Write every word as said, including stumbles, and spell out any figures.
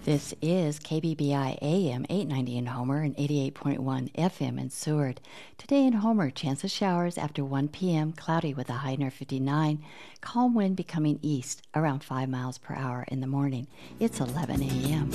This is K B B I A M eight ninety in Homer and eighty-eight point one F M in Seward. Today in Homer, chance of showers after one p.m., cloudy with a high near fifty-nine, calm wind becoming east around five miles per hour in the morning. It's eleven a.m.